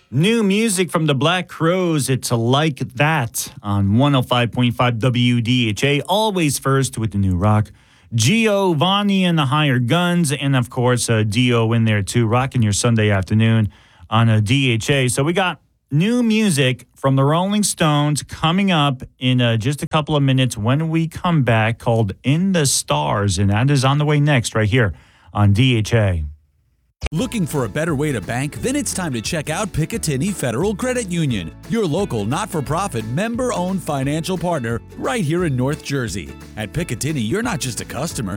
New music from the Black Crowes. It's like that on 105.5 WDHA. Always first with the new rock. Giovanni and the Hired Guns. And, of course, Dio in there, too. Rocking your Sunday afternoon on DHA. So we got new music from the Rolling Stones coming up in just a couple of minutes when we come back, called In the Stars. And that is on the way next right here on DHA. Looking for a better way to bank? Then it's time to check out Picatinny Federal Credit Union, your local not-for-profit member-owned financial partner right here in North Jersey. At Picatinny, you're not just a customer,